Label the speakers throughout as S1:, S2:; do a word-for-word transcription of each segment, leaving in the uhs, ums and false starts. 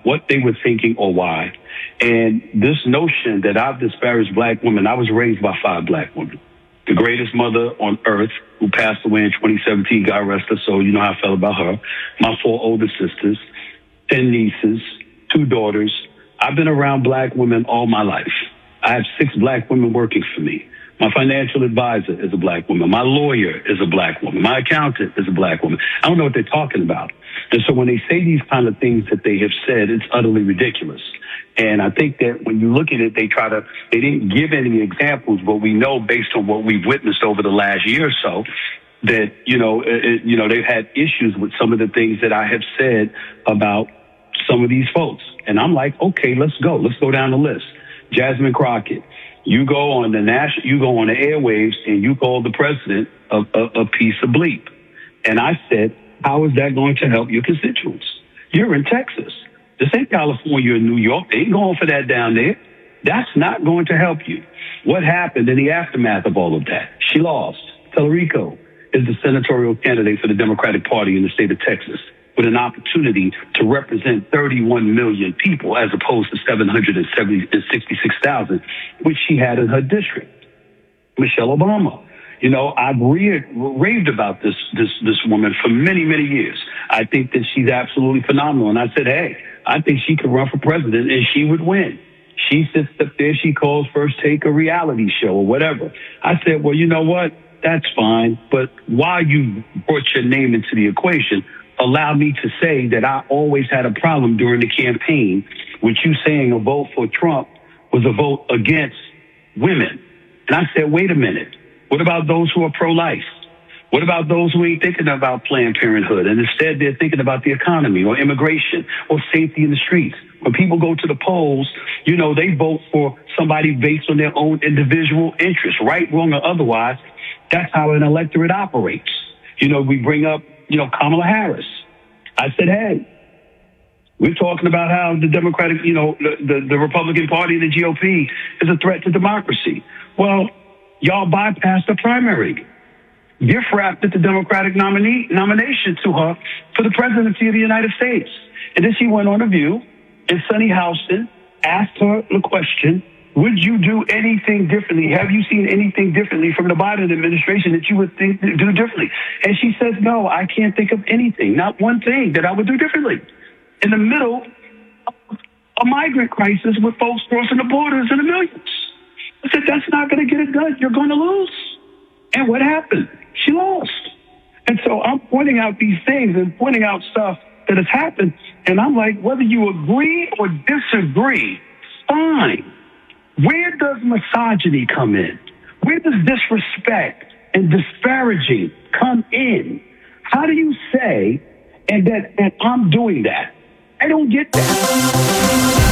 S1: what they were thinking or why. And this notion that I've disparaged black women, I was raised by five black women. The greatest mother on earth, who passed away in twenty seventeen, God rest her soul. You know how I felt about her. My four older sisters, ten nieces, two daughters. I've been around black women all my life. I have six black women working for me. My financial advisor is a black woman. My lawyer is a black woman. My accountant is a black woman. I don't know what they're talking about. And so when they say these kind of things that they have said, it's utterly ridiculous. And I think that when you look at it, they try to, they didn't give any examples, but we know based on what we've witnessed over the last year or so that, you know, it, you know, they've had issues with some of the things that I have said about some of these folks. And I'm like, okay, let's go. Let's go down the list. Jasmine Crockett. You go on the national, you go on the airwaves and you call the president a, a, a piece of bleep. And I said, how is that going to help your constituents? You're in Texas. This ain't California or New York. They ain't going for that down there. That's not going to help you. What happened in the aftermath of all of that? She lost. Tellerico is the senatorial candidate for the Democratic Party in the state of Texas, with an opportunity to represent thirty-one million people as opposed to seven hundred sixty-six thousand, which she had in her district. Michelle Obama. You know, I've re- raved about this, this, this woman for many, many years. I think that she's absolutely phenomenal. And I said, hey, I think she could run for president and she would win. She sits up there, she calls First Take a reality show or whatever. I said, well, you know what? That's fine. But while you brought your name into the equation, allow me to say that I always had a problem during the campaign with you saying a vote for Trump was a vote against women. And I said, wait a minute. What about those who are pro-life? What about those who ain't thinking about Planned Parenthood and instead they're thinking about the economy or immigration or safety in the streets? When people go to the polls, you know, they vote for somebody based on their own individual interests, right, wrong, or otherwise. That's how an electorate operates. You know, we bring up, you know, Kamala Harris. I said, hey, we're talking about how the Democratic, you know, the, the, the Republican Party, the G O P, is a threat to democracy. Well, y'all bypassed the primary. Gift wrapped the Democratic nominee nomination to her for the presidency of the United States. And then she went on a View, and Sunny Houston asked her the question, would you do anything differently? Have you seen anything differently from the Biden administration that you would think do differently? And she says, no, I can't think of anything, not one thing that I would do differently. In the middle of a migrant crisis with folks crossing the borders in the millions. I said, that's not going to get it done. You're going to lose. And what happened? She lost. And so I'm pointing out these things and pointing out stuff that has happened. And I'm like, whether you agree or disagree, fine. Where does misogyny come in? Where does disrespect and disparaging come in? How do you say, and that, that I'm doing that? I don't get that.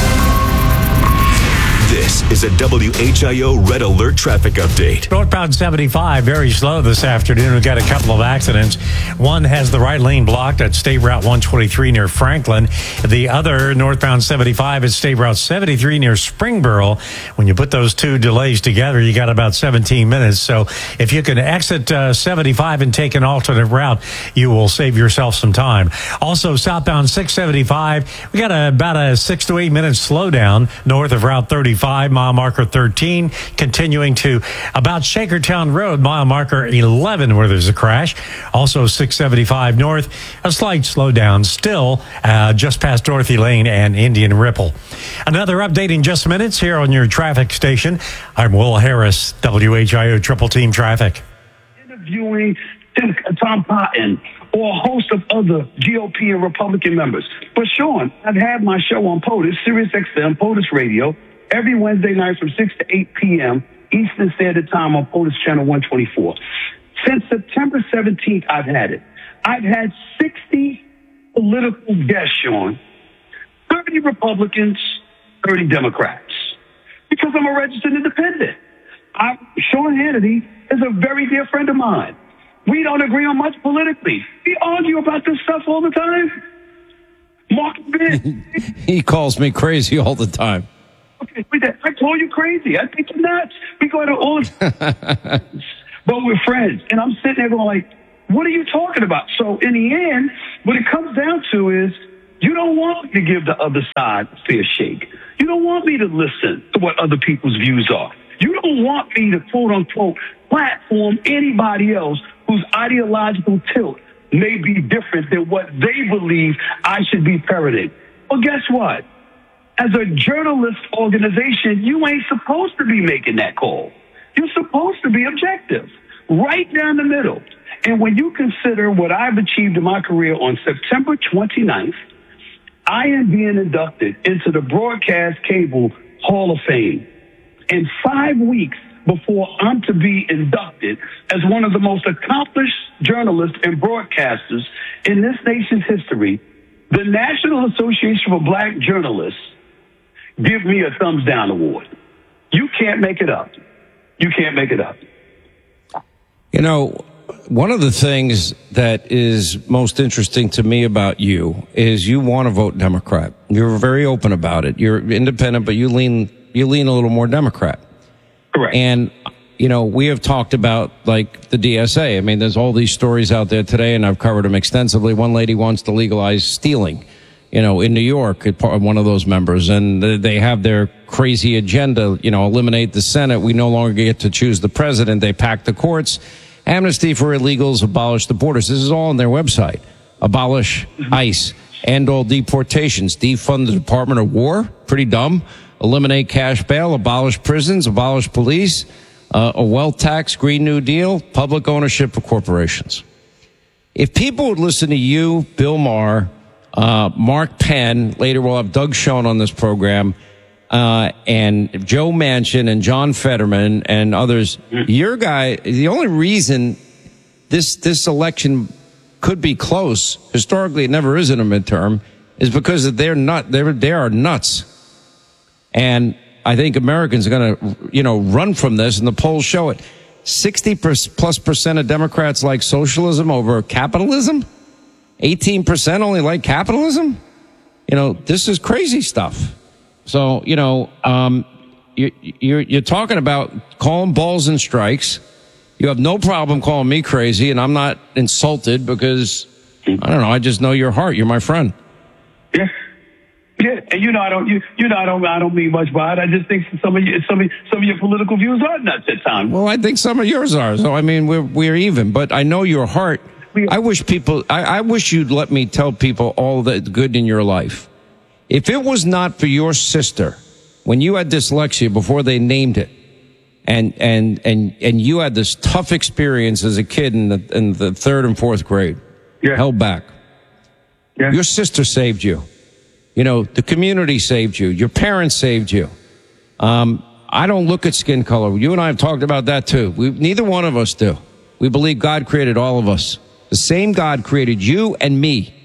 S2: This is a W H I O Red Alert traffic update.
S3: Northbound seventy-five, very slow this afternoon. We've got a couple of accidents. One has the right lane blocked at State Route one twenty-three near Franklin. The other, northbound seventy-five, is State Route seventy-three near Springboro. When you put those two delays together, you got about seventeen minutes. So if you can exit uh, seventy-five and take an alternate route, you will save yourself some time. Also, southbound six seventy-five, we got a, about a six to eight minute slowdown north of Route thirty-five. Mile marker thirteen, continuing to about Shakertown Road, mile marker eleven, where there's a crash. Also six seventy-five north, a slight slowdown still uh, just past Dorothy Lane and Indian Ripple. Another update in just minutes here on your traffic station. I'm Will Harris, W H I O Triple Team Traffic.
S1: Interviewing Tom Cotton or a host of other G O P and Republican members. But Sean, I've had my show on POTUS, Sirius X M, POTUS Radio, every Wednesday night from six to eight p.m. Eastern Standard Time on POTUS Channel one twenty-four. Since September seventeenth, I've had it. I've had sixty political guests, Sean. thirty Republicans, thirty Democrats. Because I'm a registered independent. I, Sean Hannity is a very dear friend of mine. We don't agree on much politically. We argue about this stuff all the time. Mark Ben.
S4: He calls me crazy all the time.
S1: Okay, I told you crazy. I think you're nuts. We go to all but we're friends. And I'm sitting there going like, what are you talking about? So in the end, what it comes down to is You don't want me to give the other side a fair shake. You don't want me to listen to what other people's views are. You don't want me to, quote unquote, platform anybody else whose ideological tilt may be different than what they believe I should be parroting. Well, guess what? As a journalist organization, you ain't supposed to be making that call. You're supposed to be objective, right down the middle. And when you consider what I've achieved in my career, on September twenty-ninth, I am being inducted into the Broadcast Cable Hall of Fame. And five weeks before I'm to be inducted as one of the most accomplished journalists and broadcasters in this nation's history, the National Association for Black Journalists give me a thumbs down award. You can't make it up. You can't make it up.
S4: You know, one of the things that is most interesting to me about you is you want to vote Democrat. You're very open about it. You're independent, but you lean you lean a little more Democrat.
S1: Correct.
S4: And, you know, we have talked about, like, the D S A. I mean, there's all these stories out there today, and I've covered them extensively. One lady wants to legalize stealing, you know, in New York, one of those members, and they have their crazy agenda, you know, eliminate the Senate. We no longer get to choose the president. They pack the courts. Amnesty for illegals, abolish the borders. This is all on their website. Abolish ICE, end all deportations, defund the Department of War. Pretty dumb. Eliminate cash bail, abolish prisons, abolish police, uh, a wealth tax, Green New Deal, public ownership of corporations. If people would listen to you, Bill Maher, uh, Mark Penn, later we'll have Doug Schoen on this program, uh, and Joe Manchin and John Fetterman and others, your guy, the only reason this, this election could be close, historically it never is in a midterm, is because they're not, they're, they are nuts. And I think Americans are going to, you know, run from this, and the polls show it. sixty plus percent of Democrats like socialism over capitalism. eighteen percent only like capitalism. You know, this is crazy stuff. So, you know, um, you, you're, you're talking about calling balls and strikes. You have no problem calling me crazy, and I'm not insulted because, I don't know, I just know your heart. You're my friend.
S1: Yeah. Yeah, and you know I don't you you know I don't I don't mean much by it. I just think some of you, some of some of your political views are nuts at times.
S4: Well, I think some of yours are. So I mean, we're we're even. But I know your heart. I wish people. I, I wish you'd let me tell people all the good in your life. If it was not for your sister, when you had dyslexia before they named it, and and and and you had this tough experience as a kid in the in the third and fourth grade,
S1: yeah.
S4: held back.
S1: Yeah.
S4: Your sister saved you. You know, the community saved you. Your parents saved you. Um, I don't look at skin color. You and I have talked about that too. We, neither one of us do. We believe God created all of us. The same God created you and me.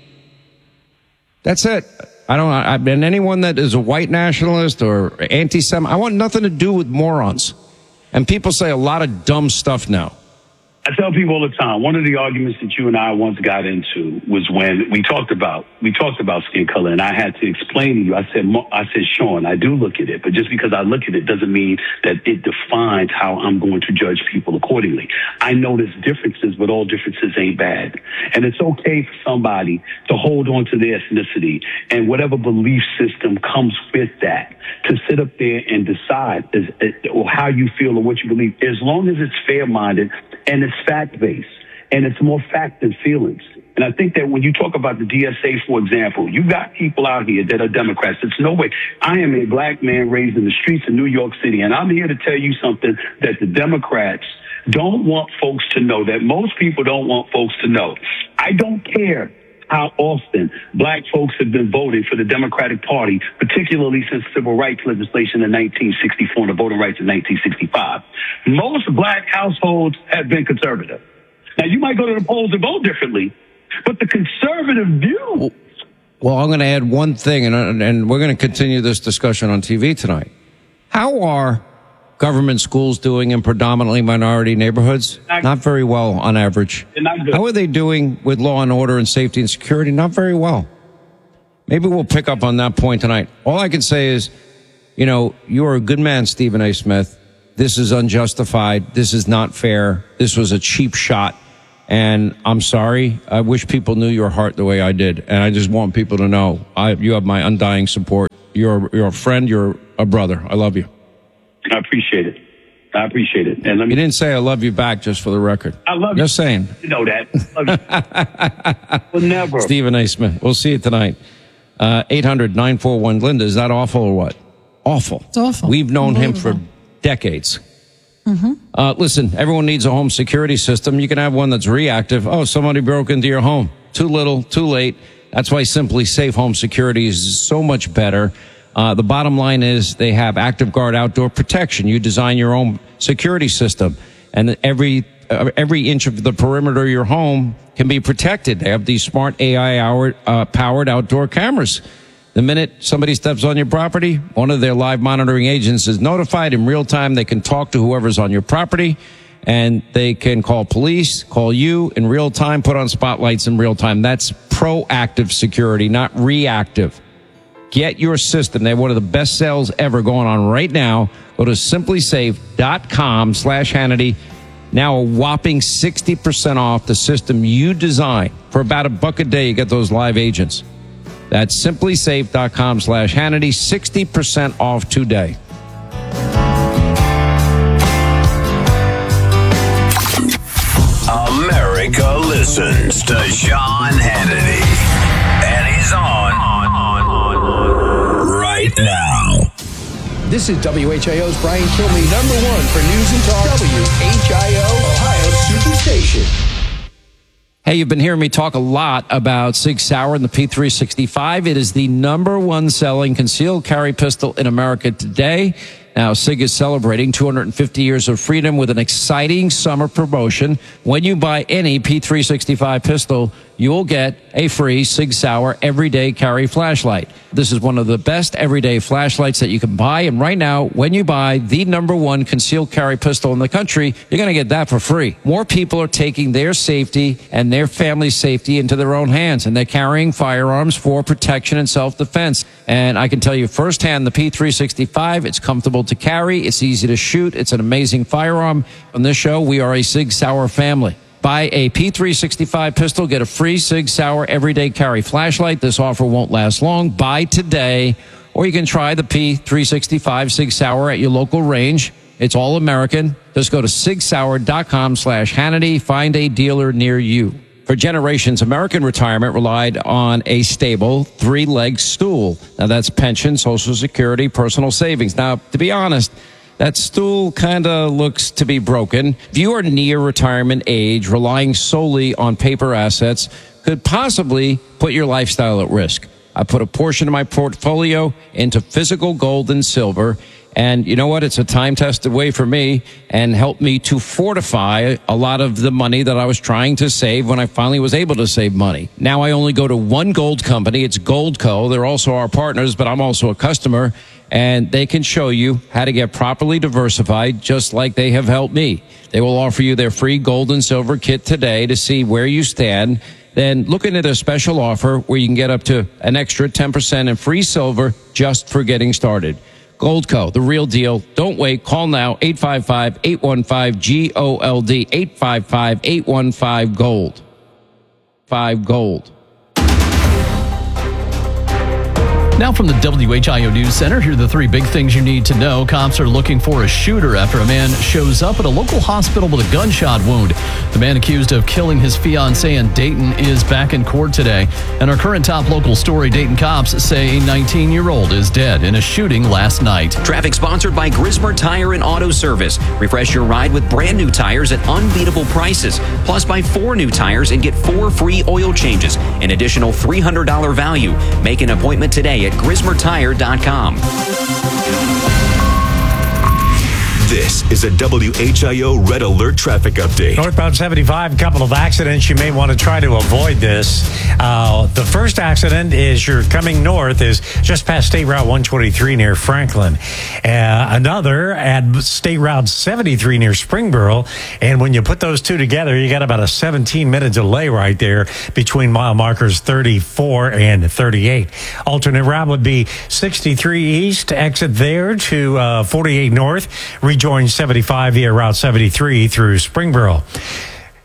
S4: That's it. I don't, I've been anyone that is a white nationalist or anti-Semite. I want nothing to do with morons. And people say a lot of dumb stuff now.
S1: I tell people all the time, one of the arguments that you and I once got into was when we talked about we talked about skin color, and I had to explain to you. I said, I said, Sean, I do look at it, but just because I look at it doesn't mean that it defines how I'm going to judge people accordingly. I know there's differences, but all differences ain't bad, and it's okay for somebody to hold on to their ethnicity and whatever belief system comes with that, to sit up there and decide as, or how you feel or what you believe, as long as it's fair-minded and it's fact-based, and it's more fact than feelings. And I think that when you talk about the D S A, for example, you got people out here that are Democrats. It's no way. I am a black man raised in the streets of New York City, and I'm here to tell you something that the Democrats don't want folks to know, that most people don't want folks to know. I don't care how often black folks have been voting for the Democratic Party, particularly since civil rights legislation in nineteen sixty-four and the voting rights in nineteen sixty-five. Most black households have been conservative. Now, you might go to the polls and vote differently, but the conservative view...
S4: Well, I'm going to add one thing, and, and we're going to continue this discussion on T V tonight. How are government schools doing in predominantly minority neighborhoods? Not, not very well on average.
S1: Not good.
S4: How are they doing with law and order and safety and security? Not very well. Maybe we'll pick up on that point tonight. All I can say is, you know, you are a good man, Stephen A. Smith. This is unjustified. This is not fair. This was a cheap shot. And I'm sorry. I wish people knew your heart the way I did. And I just want people to know I, you have my undying support. You're, you're a friend. You're a brother. I love you.
S1: I appreciate it. I appreciate it. And let me,
S4: you didn't say I love you back, just for the record.
S1: I love
S4: you. Just saying.
S1: You know that. I love you. Well, never.
S4: Stephen A. Smith. We'll see you tonight. Uh, eight hundred nine four one Linda. Is that awful or what? Awful.
S5: It's awful.
S4: We've known him for decades.
S5: Mm-hmm.
S4: Uh, listen, everyone needs a home security system. You can have one that's reactive. Oh, somebody broke into your home. Too little, too late. That's why Simply Safe Home Security is so much better. Uh, the bottom line is they have Active Guard outdoor protection. You design your own security system, and every uh, every inch of the perimeter of your home can be protected. They have these smart A I hour, uh, powered outdoor cameras. The minute somebody steps on your property, one of their live monitoring agents is notified in real time. They can talk to whoever's on your property, and they can call police, call you in real time, put on spotlights in real time. That's proactive security, not reactive. Get your system. They have one of the best sales ever going on right now. Go to simplysafe.com slash Hannity. Now a whopping sixty percent off the system you design. For about a buck a day, you get those live agents. That's simplysafe.com slash Hannity. sixty percent off today.
S2: America listens to Sean Hannity. And he's on, on, on, on right now.
S6: This is W H I O's Brian Kilmeade, number one for news and talk. W H I O, Ohio's Superstation.
S4: Hey, you've been hearing me talk a lot about Sig Sauer and the P three sixty-five. It is the number one selling concealed carry pistol in America today. Now, Sig is celebrating two hundred fifty years of freedom with an exciting summer promotion. When you buy any P three sixty-five pistol, you will get a free Sig Sauer everyday carry flashlight. This is one of the best everyday flashlights that you can buy. And right now, when you buy the number one concealed carry pistol in the country, you're going to get that for free. More people are taking their safety and their family's safety into their own hands, and they're carrying firearms for protection and self-defense. And I can tell you firsthand, the P three sixty-five, it's comfortable to carry, it's easy to shoot, it's an amazing firearm. On this show, we are a Sig Sauer family. Buy a P three sixty-five pistol, get a free Sig Sauer everyday carry flashlight. This offer won't last long. Buy today, or you can try the P three sixty-five Sig Sauer at your local range. It's all American. Just go to sigsauer.com slash Hannity. Find a dealer near you. For generations, American retirement relied on a stable three-leg stool. Now, that's pension, Social Security, personal savings. Now, to be honest, that stool kind of looks to be broken. If you are near retirement age, relying solely on paper assets could possibly put your lifestyle at risk. I put a portion of my portfolio into physical gold and silver. And you know what? It's a time-tested way for me and helped me to fortify a lot of the money that I was trying to save when I finally was able to save money. Now I only go to one gold company. It's Goldco. They're also our partners, but I'm also a customer. And they can show you how to get properly diversified, just like they have helped me. They will offer you their free gold and silver kit today to see where you stand. Then look into their special offer where you can get up to an extra ten percent in free silver just for getting started. Goldco, the real deal. Don't wait. Call now, eight five five, eight one five, G O L D, eight five five, eight one five, GOLD. five gold.
S7: Now from the W H I O News Center, here are the three big things you need to know. Cops are looking for a shooter after a man shows up at a local hospital with a gunshot wound. The man accused of killing his fiancée in Dayton is back in court today. And our current top local story, Dayton cops say a nineteen-year-old is dead in a shooting last night.
S8: Traffic sponsored by Grismer Tire and Auto Service. Refresh your ride with brand new tires at unbeatable prices. Plus, buy four new tires and get four free oil changes. An additional three hundred dollars value. Make an appointment today at grismer tire dot com.
S2: This is a W H I O Red Alert traffic update.
S3: Northbound seventy-five, a couple of accidents. You may want to try to avoid this. Uh, the first accident is you're coming north is just past State Route one twenty-three near Franklin. Uh, another at State Route seventy-three near Springboro. And when you put those two together, you got about a seventeen-minute delay right there between mile markers thirty-four and thirty-eight. Alternate route would be sixty-three east, exit there to uh, forty-eight north. Rejoin seventy-five via Route seventy-three through Springboro.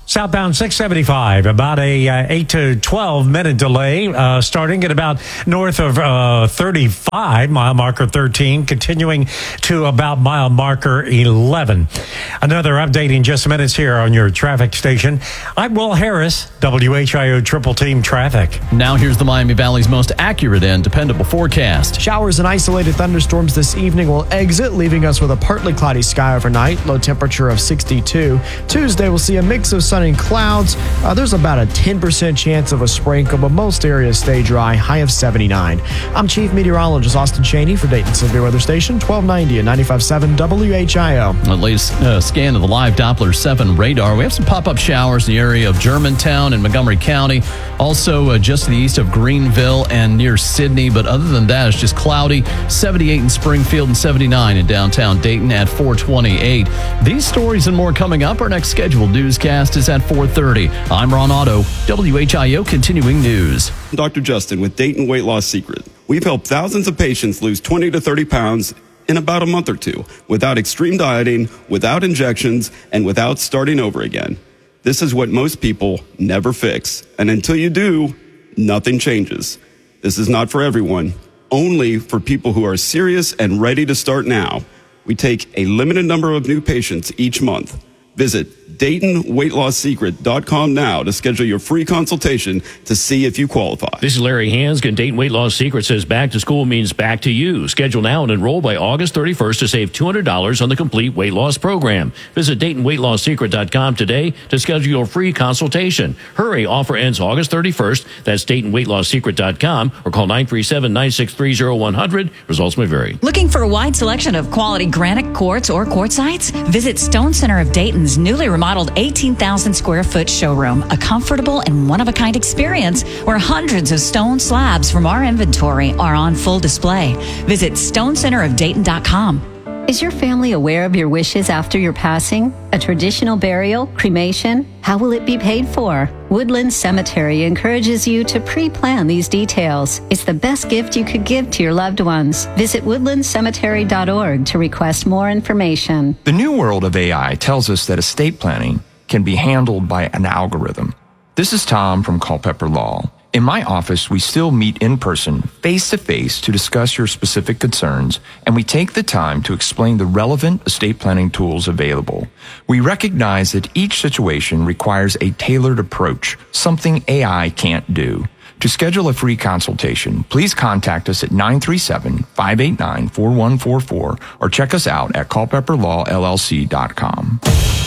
S3: Southbound six seventy-five, about a uh, eight to twelve minute delay, uh, starting at about north of uh, thirty-five, mile marker thirteen, continuing to about mile marker eleven. Another update in just minutes here on your traffic station. I'm Will Harris, W H I O Triple Team Traffic.
S7: Now here's the Miami Valley's most accurate and dependable forecast.
S5: Showers and isolated thunderstorms this evening will exit, leaving us with a partly cloudy sky overnight, low temperature of sixty-two. Tuesday we'll see a mix of sun and clouds. Uh, there's about a ten percent chance of a sprinkle, but most areas stay dry, high of seventy-nine. I'm Chief Meteorologist Austin Cheney for Dayton Severe Weather Station, twelve ninety and ninety-five point seven W H I O.
S7: The latest uh, scan of the live Doppler seven radar. We have some pop-up showers in the area of Germantown and Montgomery County, also uh, just to the east of Greenville and near Sydney, but other than that, it's just cloudy. seventy-eight in Springfield and seventy-nine in downtown Dayton at four twenty-eight. These stories and more coming up. Our next scheduled newscast is at four thirty. I'm Ron Otto, W H I O Continuing News.
S9: Doctor Justin with Dayton Weight Loss Secret. We've helped thousands of patients lose twenty to thirty pounds in about a month or two without extreme dieting, without injections, and without starting over again. This is what most people never fix. And until you do, nothing changes. This is not for everyone, only for people who are serious and ready to start now. We take a limited number of new patients each month. Visit Dayton Weight Loss Secret dot com now to schedule your free consultation to see if you qualify.
S10: This is Larry Hanskin. Dayton Weight Loss Secret says back to school means back to you. Schedule now and enroll by August thirty-first to save two hundred dollars on the complete weight loss program. Visit Dayton Weight Loss Secret dot com today to schedule your free consultation. Hurry, offer ends August thirty-first. That's Dayton Weight Loss Secret dot com or call nine three seven, nine six three, zero one zero zero. Results may vary.
S11: Looking for a wide selection of quality granite quartz or quartzites? Visit Stone Center of Dayton's newly remodeled eighteen thousand square foot showroom, a comfortable and one-of-a-kind experience where hundreds of stone slabs from our inventory are on full display. Visit stone center of dayton dot com.
S12: Is your family aware of your wishes after your passing? A traditional burial, cremation? How will it be paid for? Woodland Cemetery encourages you to pre-plan these details. It's the best gift you could give to your loved ones. Visit woodland cemetery dot org to request more information.
S13: The new world of A I tells us that estate planning can be handled by an algorithm. This is Tom from Culpeper Law. In my office, we still meet in person, face-to-face, to discuss your specific concerns, and we take the time to explain the relevant estate planning tools available. We recognize that each situation requires a tailored approach, something A I can't do. To schedule a free consultation, please contact us at nine three seven, five eight nine, four one four four or check us out at culpeper law L L C dot com.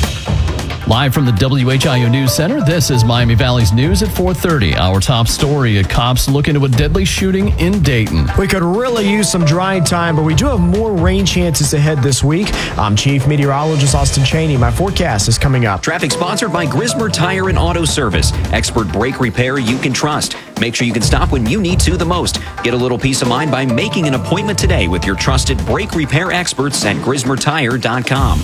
S7: Live from the W H I O News Center, this is Miami Valley's News at four thirty. Our top story, a cops look into a deadly shooting in Dayton.
S5: We could really use some dry time, but we do have more rain chances ahead this week. I'm Chief Meteorologist Austin Cheney. My forecast is coming up.
S8: Traffic sponsored by Grismer Tire and Auto Service. Expert brake repair you can trust. Make sure you can stop when you need to the most. Get a little peace of mind by making an appointment today with your trusted brake repair experts at grismer tire dot com.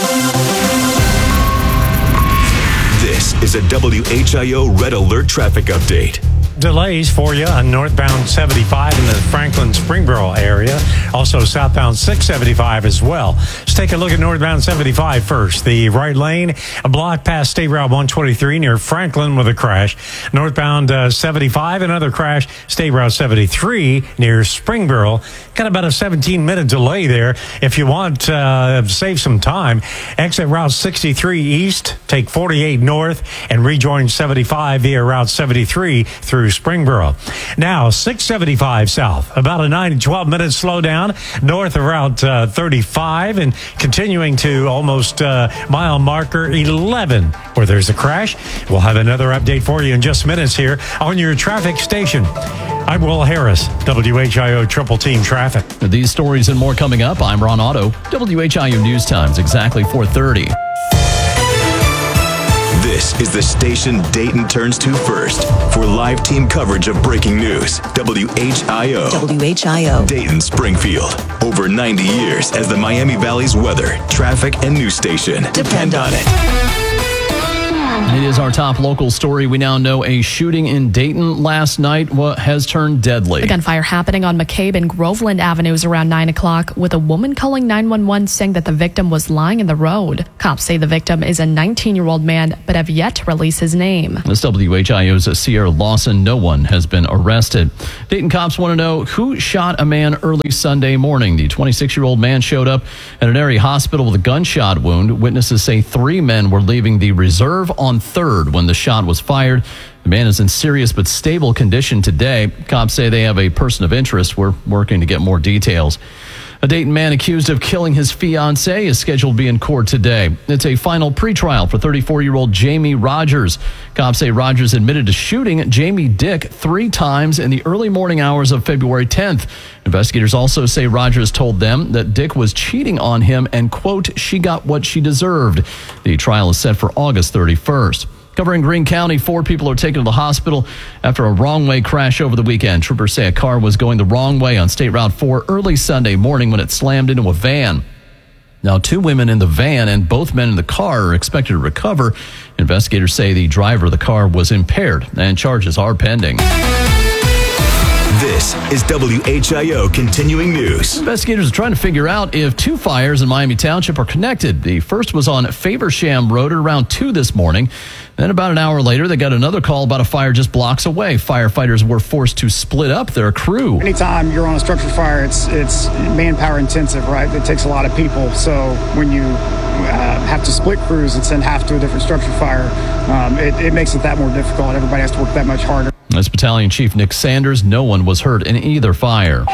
S2: This is a W H I O Red Alert traffic update.
S3: Delays for you on northbound seventy-five in the Franklin Springboro area. Also southbound six seventy-five as well. Let's take a look at northbound seventy-five first. The right lane, a block past State Route one twenty-three near Franklin with a crash. Northbound uh, seventy-five, another crash. State Route seventy-three near Springboro. Got about a seventeen minute delay there. If you want to uh, save some time, exit Route sixty-three east, take forty-eight north, and rejoin seventy-five via Route seventy-three through Springboro. Now, six seventy-five south, about a nine to twelve minute slowdown north of Route uh, thirty-five and continuing to almost uh, mile marker eleven where there's a crash. We'll have another update for you in just minutes here on your traffic station. I'm Will Harris, W H I O Triple Team Traffic.
S7: With these stories and more coming up, I'm Ron Otto, W H I O News Times, exactly four thirty.
S2: This is the station Dayton turns to first for live team coverage of breaking news. W H I O.
S11: W H I O.
S2: Dayton Springfield. Over ninety years as the Miami Valley's weather, traffic, and news station.
S11: Depend on it.
S7: It is our top local story. We now know a shooting in Dayton last night what has turned deadly.
S14: A gunfire happening on McCabe and Groveland Avenues around nine o'clock, with a woman calling nine one one saying that the victim was lying in the road. Cops say the victim is a nineteen-year-old man, but have yet to release his name.
S7: This W H I O's Sierra Lawson. No one has been arrested. Dayton cops want to know who shot a man early Sunday morning. The twenty-six-year-old man showed up at an area hospital with a gunshot wound. Witnesses say three men were leaving the reserve on third when the shot was fired. The man is in serious but stable condition today. Cops say they have a person of interest. We're working to get more details. A Dayton man accused of killing his fiancée is scheduled to be in court today. It's a final pretrial for thirty-four-year-old Jamie Rogers. Cops say Rogers admitted to shooting Jamie Dick three times in the early morning hours of February tenth. Investigators also say Rogers told them that Dick was cheating on him and, quote, she got what she deserved. The trial is set for August thirty-first. Covering Greene County, four people are taken to the hospital after a wrong-way crash over the weekend. Troopers say a car was going the wrong way on State Route four early Sunday morning when it slammed into a van. Now, two women in the van and both men in the car are expected to recover. Investigators say the driver of the car was impaired and charges are pending.
S2: This is W H I O Continuing News.
S7: Investigators are trying to figure out if two fires in Miami Township are connected. The first was on Faversham Road at around two this morning. Then about an hour later, they got another call about a fire just blocks away. Firefighters were forced to split up their crew.
S15: Anytime you're on a structure fire, it's it's manpower intensive, right? It takes a lot of people. So when you uh, have to split crews and send half to a different structure fire, um, it, it makes it that more difficult. Everybody has to work that much harder.
S7: As Battalion Chief Nick Sanders, no one was hurt in either fire.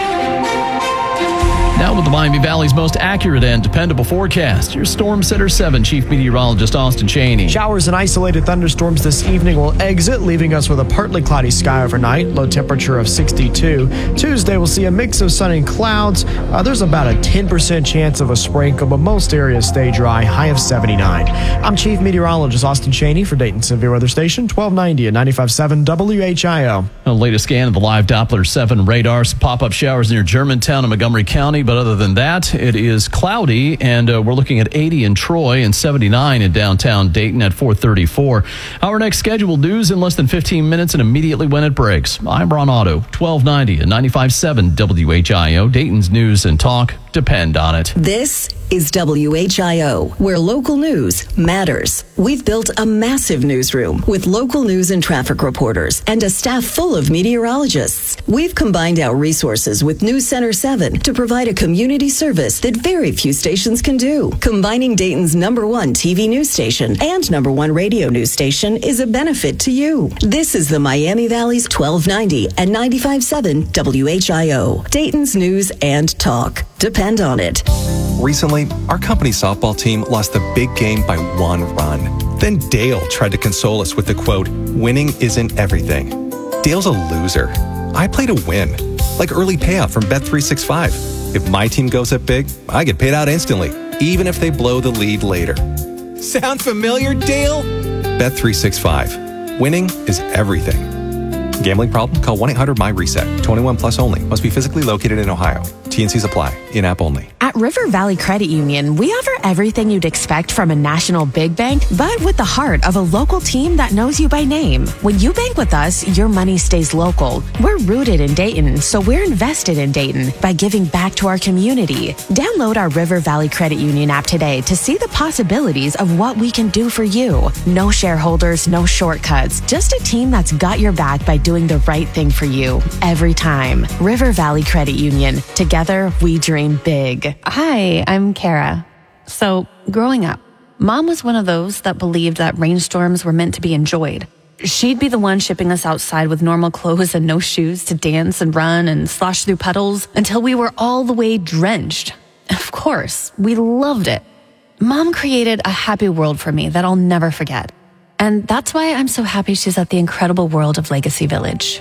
S7: Now with the Miami Valley's most accurate and dependable forecast, your Storm Center seven Chief Meteorologist Austin Cheney.
S5: Showers and isolated thunderstorms this evening will exit, leaving us with a partly cloudy sky overnight, low temperature of sixty-two. Tuesday we'll see a mix of sun and clouds. Uh, there's about a ten percent chance of a sprinkle, but most areas stay dry, high of seventy-nine. I'm Chief Meteorologist Austin Cheney for Dayton Severe Weather Station, twelve ninety and ninety-five point seven W H I O.
S7: The latest scan of the live Doppler seven radar. Some pop-up showers near Germantown and Montgomery County. But other than that, it is cloudy, and uh, we're looking at eighty in Troy and seventy-nine in downtown Dayton at four thirty-four. Our next scheduled news in less than fifteen minutes and immediately when it breaks. I'm Ron Otto, twelve ninety and ninety-five point seven W H I O. Dayton's news and talk depend on it.
S16: This is W H I O, where local news matters. We've built a massive newsroom with local news and traffic reporters and a staff full of meteorologists. We've combined our resources with News Center seven to provide a community service that very few stations can do. Combining Dayton's number one T V news station and number one radio news station is a benefit to you. This is the Miami Valley's twelve ninety and ninety-five point seven W H I O. Dayton's news and talk. Depend on it.
S17: Recently, our company softball team lost the big game by one run. Then Dale tried to console us with the quote, winning isn't everything. Dale's a loser. I play to win, like early payout from Bet three sixty-five. If my team goes up big, I get paid out instantly, even if they blow the lead later. Sound familiar, Dale? Bet three sixty-five. Winning is everything. Gambling problem? Call one eight hundred my reset. twenty-one plus only. Must be physically located in Ohio. T N Cs apply. In-app only.
S18: At River Valley Credit Union, we offer everything you'd expect from a national big bank, but with the heart of a local team that knows you by name. When you bank with us, your money stays local. We're rooted in Dayton, so we're invested in Dayton by giving back to our community. Download our River Valley Credit Union app today to see the possibilities of what we can do for you. No shareholders, no shortcuts, just a team that's got your back by doing the right thing for you every time. River Valley Credit Union. Together, we dream big.
S19: Hi, I'm Kara. So, growing up, Mom was one of those that believed that rainstorms were meant to be enjoyed. She'd be the one shipping us outside with normal clothes and no shoes to dance and run and slosh through puddles until we were all the way drenched. Of course, we loved it. Mom created a happy world for me that I'll never forget. And that's why I'm so happy she's at the incredible world of Legacy Village.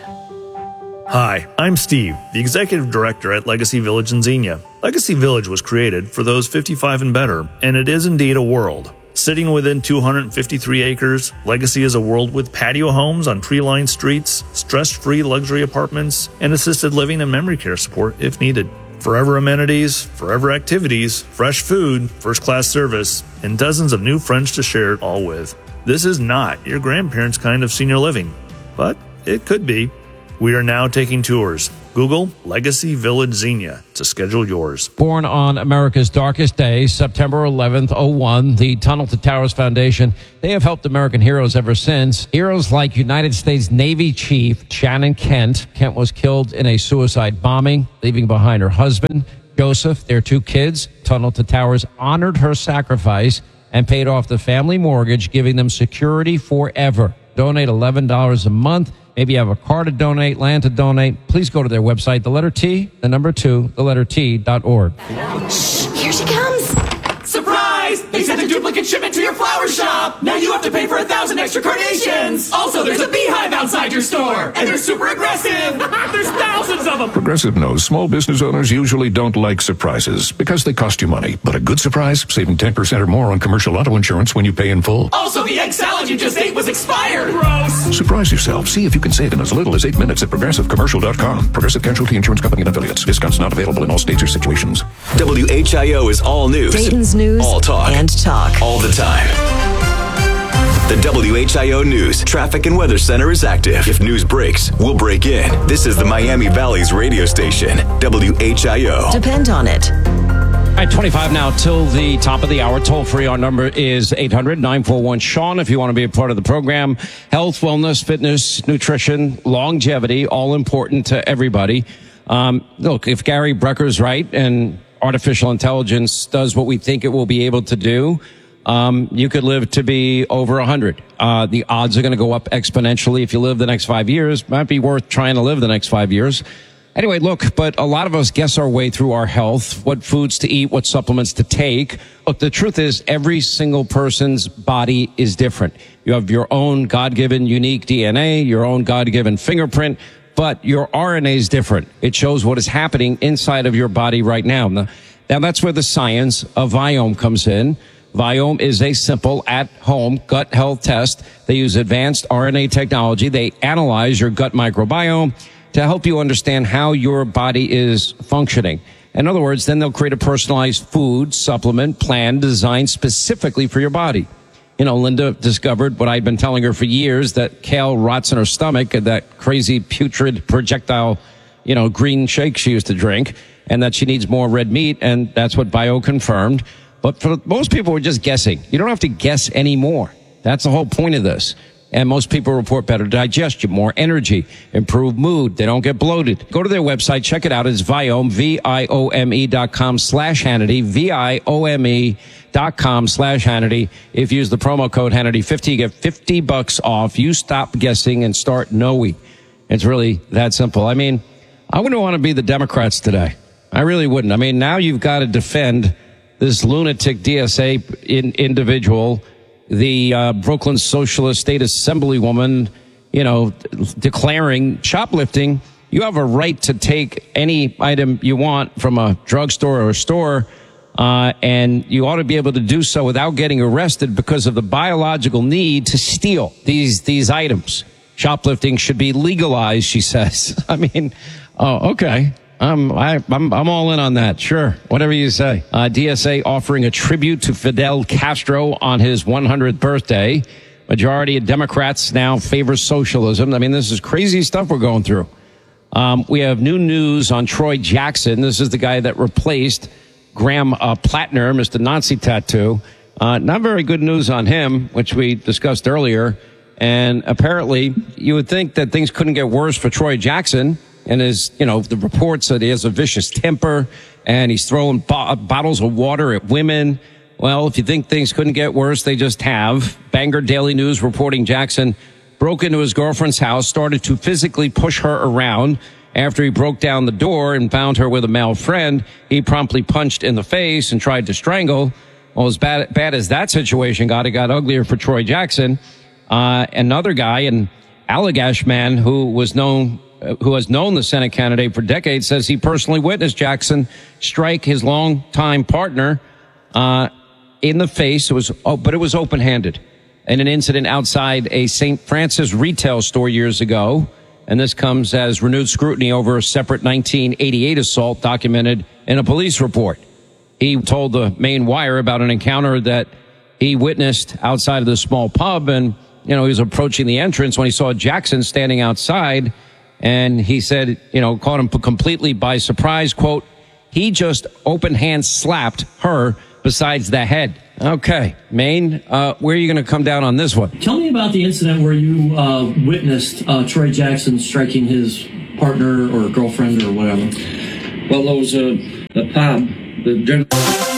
S20: Hi, I'm Steve, the Executive Director at Legacy Village in Xenia. Legacy Village was created for those fifty-five and better, and it is indeed a world. Sitting within two hundred fifty-three acres, Legacy is a world with patio homes on tree-lined streets, stress-free luxury apartments, and assisted living and memory care support if needed. Forever amenities, forever activities, fresh food, first-class service, and dozens of new friends to share it all with. This is not your grandparents' kind of senior living, but it could be. We are now taking tours. Google Legacy Village Xenia to schedule yours.
S4: Born on America's darkest day, September eleventh, oh one, the Tunnel to Towers Foundation, they have helped American heroes ever since. Heroes like United States Navy Chief Shannon Kent. Kent was killed in a suicide bombing, leaving behind her husband, Joseph, their two kids. Tunnel to Towers honored her sacrifice and paid off the family mortgage, giving them security forever. Donate eleven dollars a month. Maybe you have a car to donate, land to donate. Please go to their website, the letter T, the number two, the letter T dot org.
S21: Shh, here she comes. Surprise! They sent a duplicate shipment to your flower shop. Now you have to pay for a thousand extra carnations. Also, there's a beehive outside your store, and they're super aggressive. There's thousands of them.
S22: Progressive knows small business owners usually don't like surprises because they cost you money. But a good surprise, saving ten percent or more on commercial auto insurance when you pay in full.
S21: Also, the egg salad you just ate was expired. Gross.
S22: Surprise yourself. See if you can save in as little as eight minutes at progressive commercial dot com. Progressive Casualty Insurance Company and affiliates. Discounts not available in all states or situations.
S2: W H I O is all news.
S16: Dayton's news,
S2: all talk,
S16: and talk.
S2: all the time. The W H I O News Traffic and Weather Center is active. If news breaks, we'll break in. This is the Miami Valley's radio station, W H I O.
S16: Depend on it.
S4: All right, twenty-five now till the top of the hour. Toll free, our number is eight hundred, nine four one, Sean. If you want to be a part of the program, health, wellness, fitness, nutrition, longevity, all important to everybody. Um, look, if Gary Brecker's right and artificial intelligence does what we think it will be able to do, um, you could live to be over one hundred. Uh, the odds are going to go up exponentially. If you live the next five years, might be worth trying to live the next five years. Anyway, look, but a lot of us guess our way through our health, what foods to eat, what supplements to take. Look, the truth is every single person's body is different. You have your own God-given unique D N A, your own God-given fingerprint, but your R N A is different. It shows what is happening inside of your body right now. Now, now that's where the science of Viome comes in. Viome is a simple at-home gut health test. They use advanced R N A technology. They analyze your gut microbiome to help you understand how your body is functioning. In other words, then they'll create a personalized food supplement plan designed specifically for your body. You know, Linda discovered what I'd been telling her for years, that kale rots in her stomach, and that crazy putrid projectile, you know, green shake she used to drink, and that she needs more red meat, and that's what Bio confirmed. But for most people, we're just guessing. You don't have to guess anymore. That's the whole point of this. And most people report better digestion, more energy, improved mood. They don't get bloated. Go to their website. Check it out. It's Viome, V I O M E dot com slash Hannity, V I O M E dot com slash Hannity. If you use the promo code Hannity fifty, you get fifty bucks off. You stop guessing and start knowing. It's really that simple. I mean, I wouldn't want to be the Democrats today. I really wouldn't. I mean, now you've got to defend this lunatic D S A in, individual, the uh, Brooklyn Socialist State Assemblywoman, you know, declaring shoplifting. You have a right to take any item you want from a drugstore or a store, uh, and you ought to be able to do so without getting arrested because of the biological need to steal these these items. Shoplifting should be legalized, she says. I mean, oh, okay. I'm, I, I'm, I'm all in on that. Sure. Whatever you say. Uh, D S A offering a tribute to Fidel Castro on his one hundredth birthday. Majority of Democrats now favor socialism. I mean, this is crazy stuff we're going through. Um, we have new news on Troy Jackson. This is the guy that replaced Graham uh, Plattner, Mister Nazi Tattoo. Uh, not very good news on him, which we discussed earlier. And apparently, you would think that things couldn't get worse for Troy Jackson. And his, you know, the reports that he has a vicious temper and he's throwing bo- bottles of water at women. Well, if you think things couldn't get worse, they just have. Bangor Daily News reporting Jackson broke into his girlfriend's house, started to physically push her around. After he broke down the door and found her with a male friend, he promptly punched in the face and tried to strangle. Well, as bad, bad as that situation got, it got uglier for Troy Jackson. Uh, another guy, an Allagash man who was known who has known the Senate candidate for decades, says he personally witnessed Jackson strike his longtime partner uh, in the face. It was, oh, but it was open-handed in an incident outside a Saint Francis retail store years ago. And this comes as renewed scrutiny over a separate nineteen eighty-eight assault documented in a police report. He told the Maine Wire about an encounter that he witnessed outside of the small pub, and, you know, he was approaching the entrance when he saw Jackson standing outside, and he said, you know, caught him completely by surprise. Quote, he just open hand slapped her besides the head. Okay, Maine, uh, where are you going to come down on this one?
S1: Tell me about the incident where you uh, witnessed uh, Troy Jackson striking his partner or girlfriend or whatever.
S6: Well, there was a, a pub. The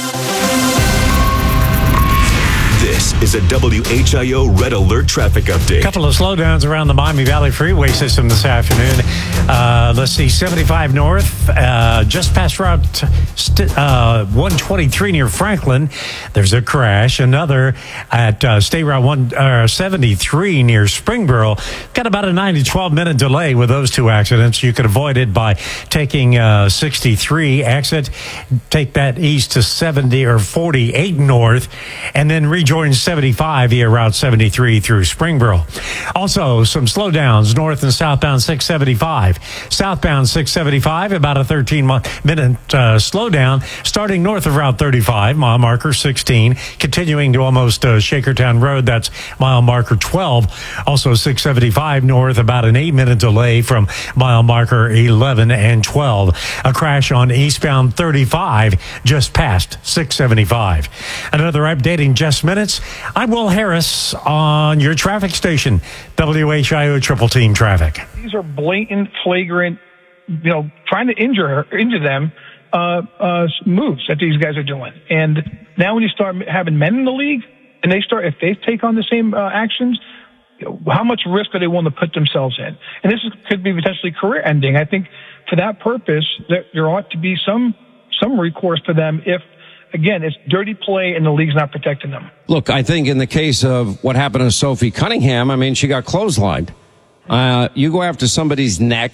S2: This is a W H I O Red Alert traffic update.
S3: A couple of slowdowns around the Miami Valley Freeway system this afternoon. Uh, let's see, seventy-five north, uh, just past Route st- uh, one twenty-three near Franklin. There's a crash. Another at uh, State Route one uh, seventy-three near Springboro. Got about a nine to twelve minute delay with those two accidents. You could avoid it by taking uh, sixty-three exit, take that east to seventy or forty-eight north, and then rejoin seventy-five via Route seventy-three through Springboro. Also, some slowdowns north and southbound six seventy-five. Southbound six seventy-five, about a thirteen minute uh, slowdown starting north of Route thirty-five, mile marker sixteen, continuing to almost uh, Shakertown Road. That's mile marker twelve. Also six seventy-five north, about an eight minute delay from mile marker eleven and twelve. A crash on eastbound thirty-five just past six seventy-five. Another update in just minutes. I'm Will Harris on your traffic station, W H I O Triple Team Traffic.
S23: These are blatant, flagrant, you know, trying to injure her, injure them, uh, uh, moves that these guys are doing. And now when you start having men in the league, and they start, if they take on the same uh, actions, you know, how much risk are they willing to put themselves in? And this is, could be potentially career ending. I think for that purpose, that there ought to be some some recourse to them if, again, it's dirty play and the league's not protecting them.
S4: Look, I think in the case of what happened to Sophie Cunningham, I mean, she got clotheslined. Uh, you go after somebody's neck,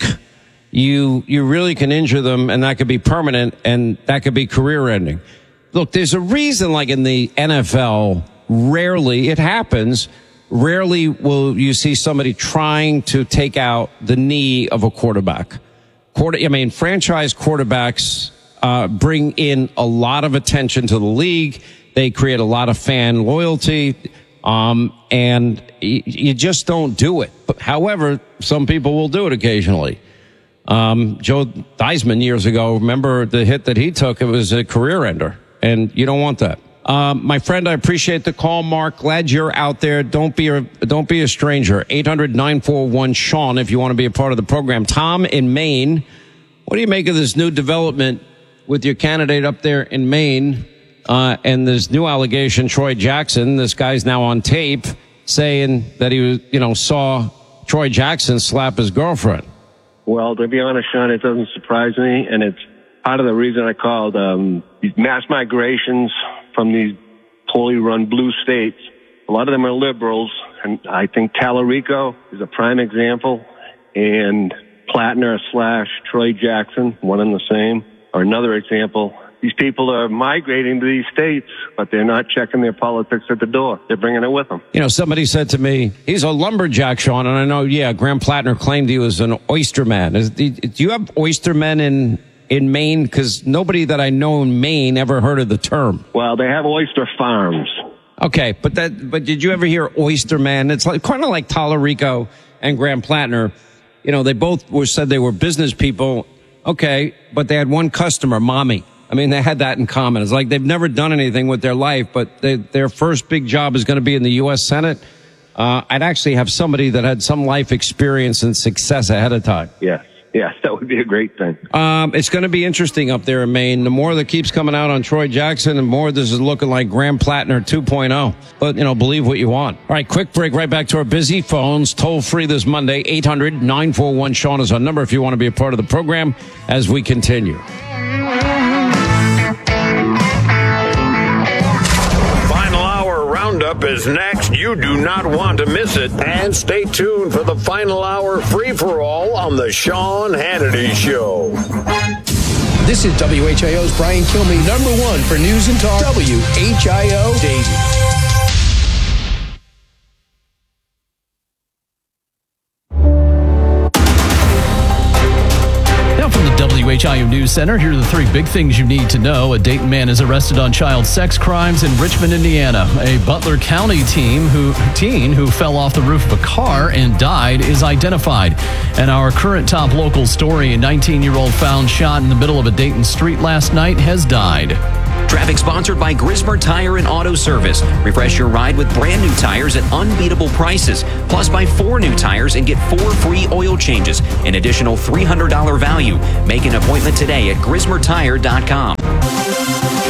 S4: you you really can injure them, and that could be permanent, and that could be career-ending. Look, there's a reason, like in the N F L, rarely it happens. Rarely will you see somebody trying to take out the knee of a quarterback. Quarter, I mean, franchise quarterbacks uh, bring in a lot of attention to the league. They create a lot of fan loyalty, um, and y- you just don't do it. But, however, some people will do it occasionally. Um, Joe Theismann years ago, remember the hit that he took? It was a career ender, and you don't want that. Um, my friend, I appreciate the call, Mark. Glad you're out there. Don't be a, don't be a stranger. eight hundred nine four one Sean if you want to be a part of the program. Tom in Maine, what do you make of this new development with your candidate up there in Maine? Uh, and this new allegation, Troy Jackson, this guy's now on tape saying that he was, you know, saw Troy Jackson slap his girlfriend.
S24: Well, to be honest, Sean, it doesn't surprise me, and it's part of the reason I called. Um, these mass migrations from these poorly run blue states, a lot of them are liberals, and I think Tallarico is a prime example, and Plattner slash Troy Jackson, one and the same, are another example. These people are migrating to these states, but they're not checking their politics at the door. They're bringing it with them.
S4: You know, somebody said to me, he's a lumberjack, Sean, and I know, yeah, Graham Plattner claimed he was an oysterman. Is, do you have oystermen in, in Maine? Because nobody that I know in Maine ever heard of the term.
S24: Well, they have oyster farms.
S4: Okay, but that, but did you ever hear oysterman? It's like kind of like Tallarico and Graham Plattner. You know, they both were said they were business people. Okay, but they had one customer, mommy. I mean, they had that in common. It's like they've never done anything with their life, but they, their first big job is going to be in the U S Senate. Uh, I'd actually have somebody that had some life experience and success ahead of time.
S24: Yes, yes, that would be a great thing.
S4: Um, it's going to be interesting up there in Maine. The more that keeps coming out on Troy Jackson, the more this is looking like Graham Plattner two point oh. But, you know, believe what you want. All right, quick break, right back to our busy phones. Toll free this Monday, eight hundred nine four one Sean is our number if you want to be a part of the program as we continue.
S25: Roundup is next. You do not want to miss it. And stay tuned for the final hour free-for-all on the Sean Hannity Show.
S26: This is W H I O's Brian Kilmeade, number one for news and talk. W H I O Dayton.
S7: W H H I O News Center, here are the three big things you need to know. A Dayton man is arrested on child sex crimes in Richmond, Indiana. A Butler County team who, teen who fell off the roof of a car and died is identified. And our current top local story, a nineteen-year-old found shot in the middle of a Dayton street last night has died.
S8: Traffic sponsored by Grismer Tire and Auto Service. Refresh your ride with brand new tires at unbeatable prices. Plus, buy four new tires and get four free oil changes, an additional three hundred dollars value. Make an appointment today at grismer tire dot com.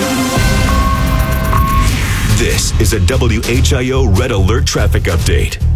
S2: This is a W H I O Red Alert traffic update.